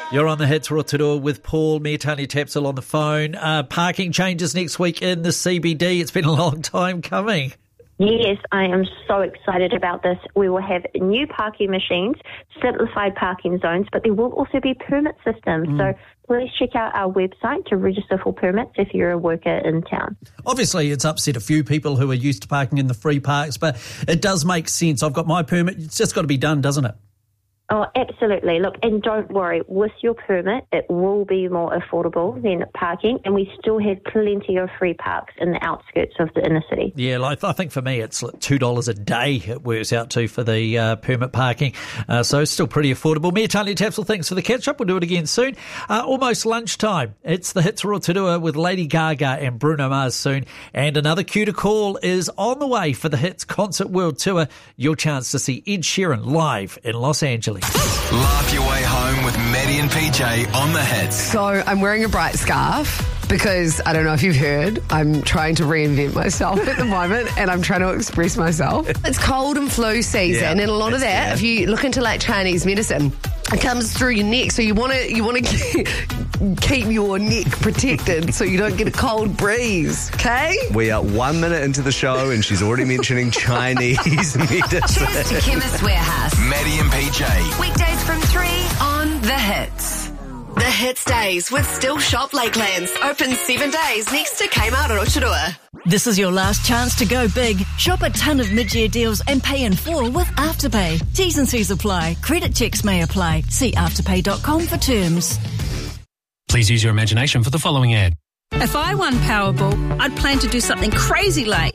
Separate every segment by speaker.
Speaker 1: You're on the Hits Rotorua with Paul, me, Tanya Tapsell on the phone. Parking changes next week in the CBD. It's been a long time coming.
Speaker 2: Yes, I am so excited about this. We will have new parking machines, simplified parking zones, but there will also be permit systems. So please check out our website to register for permits if you're a worker in town.
Speaker 1: Obviously, it's upset a few people who are used to parking in the free parks, but it does make sense. I've got my permit. It's just got to be done, doesn't it?
Speaker 2: Oh, absolutely. Look, and don't worry, with your permit, it will be more affordable than parking, and we still have plenty of free parks in the outskirts of the inner city.
Speaker 1: Yeah, like, I think for me, it's like $2 a day it works out to for the permit parking, so it's still pretty affordable. Me, Tanya Tapsell, thanks for the catch-up. We'll do it again soon. Almost lunchtime. It's the Hits Rotorua with Lady Gaga and Bruno Mars soon, and another cue to call is on the way for the Hits Concert World Tour. Your chance to see Ed Sheeran live in Los Angeles.
Speaker 3: Laugh your way home with Maddie and PJ on the Hits.
Speaker 4: So I'm wearing a bright scarf because, I don't know if you've heard, I'm trying to reinvent myself at the moment and I'm trying to express myself. It's cold and flu season, and a lot of that, if you look into like Chinese medicine, it comes through your neck, so you want to keep your neck protected so you don't get a cold breeze, okay?
Speaker 5: We are 1 minute into the show and she's already mentioning Chinese medicine.
Speaker 6: Cheers to Chemist Warehouse.
Speaker 3: Maddie and PJ.
Speaker 6: Weekdays from 3 on The Hits. The Hits Days with Still Shop Lakelands. Open 7 days next to Kmart Rotorua.
Speaker 7: This is your last chance to go big. Shop a ton of mid-year deals and pay in full with Afterpay. T's and C's apply. Credit checks may apply. See afterpay.com for terms.
Speaker 8: Please use your imagination for the following ad.
Speaker 9: If I won Powerball, I'd plan to do something crazy like...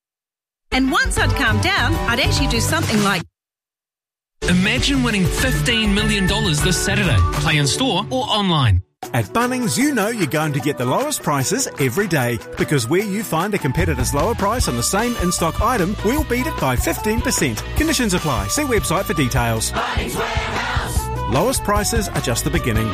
Speaker 9: And once I'd calmed down, I'd actually do something like...
Speaker 8: Imagine winning $15 million this Saturday. Play in store or online.
Speaker 10: At Bunnings, you know you're going to get the lowest prices every day, because where you find a competitor's lower price on the same in-stock item, we'll beat it by 15%. Conditions apply. See website for details.
Speaker 11: Bunnings Warehouse.
Speaker 10: Lowest prices are just the beginning.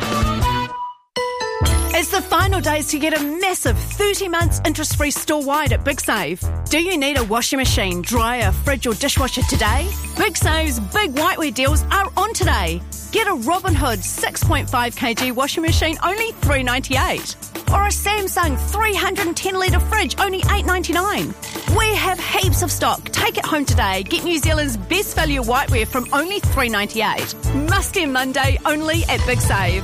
Speaker 12: It's the final days to get a massive 30 months interest-free store-wide at Big Save. Do you need a washing machine, dryer, fridge or dishwasher today? Big Save's big whiteware deals are on today. Get a Robin Hood 6.5 kg washing machine, only $3.98. Or a Samsung 310-litre fridge, only $8.99. We have heaps of stock. Take it home today. Get New Zealand's best value whiteware from only $3.98. Must-end Monday, only at Big Save.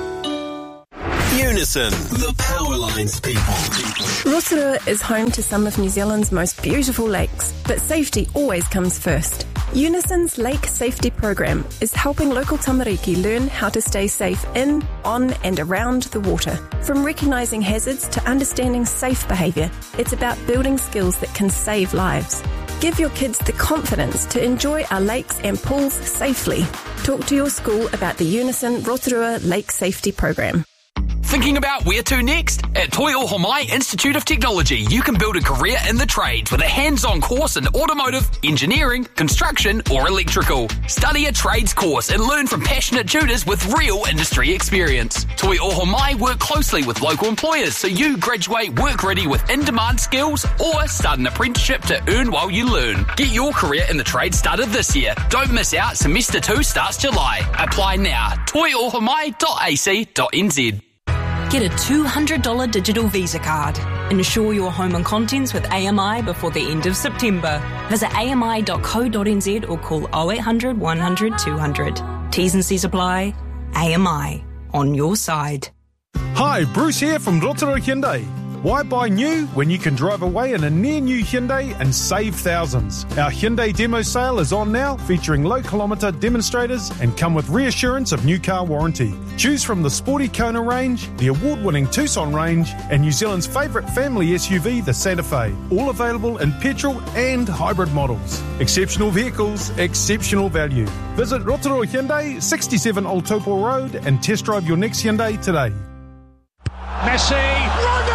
Speaker 3: Unison, the Powerlines people.
Speaker 13: Rotorua is home to some of New Zealand's most beautiful lakes, but safety always comes first. Unison's Lake Safety Program is helping local tamariki learn how to stay safe in, on and around the water. From recognising hazards to understanding safe behaviour, it's about building skills that can save lives. Give your kids the confidence to enjoy our lakes and pools safely. Talk to your school about the Unison Rotorua Lake Safety Program.
Speaker 14: Thinking about where to next? At Toi Ohomai Institute of Technology, you can build a career in the trades with a hands-on course in automotive, engineering, construction or electrical. Study a trades course and learn from passionate tutors with real industry experience. Toi Ohomai work closely with local employers so you graduate work ready with in-demand skills or start an apprenticeship to earn while you learn. Get your career in the trades started this year. Don't miss out. Semester 2 starts July. Apply now. toiohomai.ac.nz.
Speaker 15: Get a $200 digital Visa card. Insure your home and contents with AMI before the end of September. Visit ami.co.nz or call 0800 100 200. T's and C's apply. AMI. On your side.
Speaker 16: Hi, Bruce here from Rotorua Hyundai. Why buy new when you can drive away in a near-new Hyundai and save thousands? Our Hyundai demo sale is on now, featuring low-kilometre demonstrators and come with reassurance of new car warranty. Choose from the sporty Kona range, the award-winning Tucson range, and New Zealand's favourite family SUV, the Santa Fe. All available in petrol and hybrid models. Exceptional vehicles, exceptional value. Visit Rotorua Hyundai, 67 Old Taupo Road, and test drive your next Hyundai today.
Speaker 11: Messi.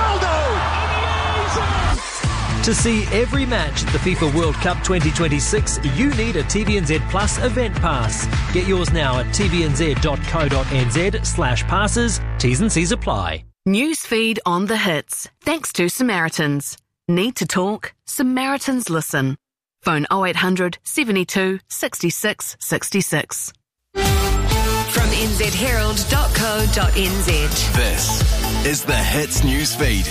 Speaker 17: To see every match at the FIFA World Cup 2026, you need a TVNZ Plus event pass. Get yours now at tvnz.co.nz/passes. T's and C's apply.
Speaker 18: Newsfeed on the Hits. Thanks to Samaritans. Need to talk? Samaritans listen. Phone 0800 72 66 66.
Speaker 6: From NZ nzherald.co.nz.
Speaker 3: This is the Hits News Feed.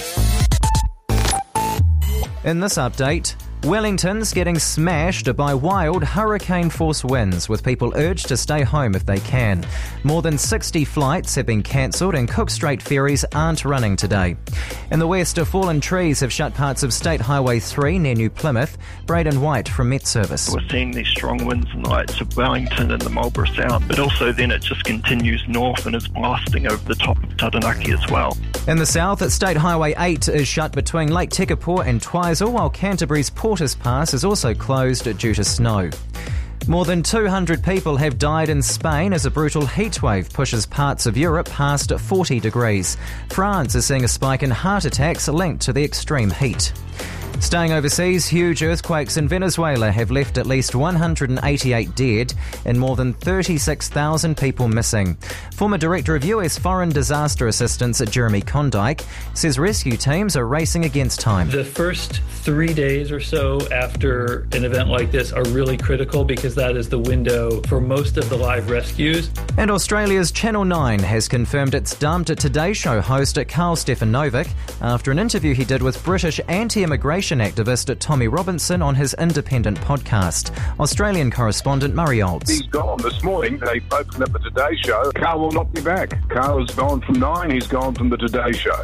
Speaker 19: In this update, Wellington's getting smashed by wild hurricane-force winds, with people urged to stay home if they can. More than 60 flights have been cancelled and Cook Strait ferries aren't running today. In the west, fallen trees have shut parts of State Highway 3 near New Plymouth. Braden White from Met Service.
Speaker 20: We're seeing these strong winds in the lights of Wellington and the Marlborough Sound, but also then it just continues north and is blasting over the top of Taranaki as well.
Speaker 19: In the south, State Highway 8 is shut between Lake Tekapō and Twizel, while Canterbury's Porter's Pass is also closed due to snow. More than 200 people have died in Spain as a brutal heatwave pushes parts of Europe past 40 degrees. France is seeing a spike in heart attacks linked to the extreme heat. Staying overseas, huge earthquakes in Venezuela have left at least 188 dead and more than 36,000 people missing. Former Director of US Foreign Disaster Assistance Jeremy Condike says rescue teams are racing against time.
Speaker 21: The first 3 days or so after an event like this are really critical because that is the window for most of the live rescues.
Speaker 19: And Australia's Channel 9 has confirmed it's dumped Today Show host Carl Stefanovic after an interview he did with British anti-immigration activist Tommy Robinson on his independent podcast. Australian correspondent Murray Olds.
Speaker 22: He's gone. This morning they opened up the Today Show. Carl will not be back. Carl has gone from 9, he's gone from the Today Show.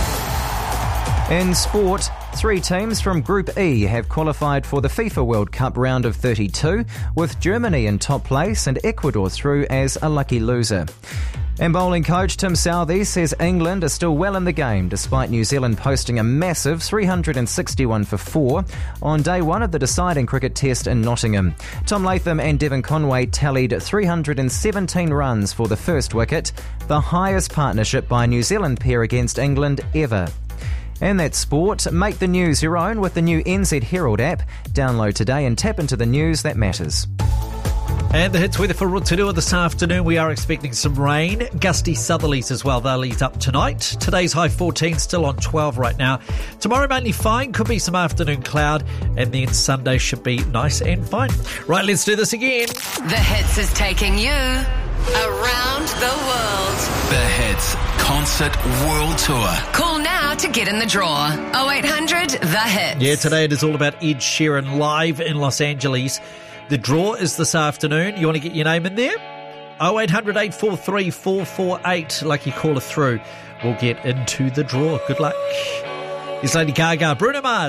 Speaker 19: In sport, 3 teams from Group E have qualified for the FIFA World Cup round of 32, with Germany in top place and Ecuador through as a lucky loser. And bowling coach Tim Southey says England are still well in the game despite New Zealand posting a massive 361 for 4 on day 1 of the deciding cricket test in Nottingham. Tom Latham and Devon Conway tallied 317 runs for the first wicket, the highest partnership by a New Zealand pair against England ever. And that's sport. Make the news your own with the new NZ Herald app. Download today and tap into the news that matters.
Speaker 1: And the hits weather for Rotorua this afternoon. We are expecting some rain, gusty southerlies as well. They'll ease up tonight. Today's high 14, still on 12 right now. Tomorrow mainly fine, could be some afternoon cloud, and then Sunday should be nice and fine. Right, let's do this again.
Speaker 6: The Hits is taking you around the world.
Speaker 3: The Hits Concert World Tour.
Speaker 6: Call now to get in the draw. 0800 The Hits.
Speaker 1: Yeah, today it is all about Ed Sheeran live in Los Angeles. The draw is this afternoon. You want to get your name in there? 0800 843 448. Lucky caller through will get into the draw. Good luck. It's Lady Gaga, Bruno Mars.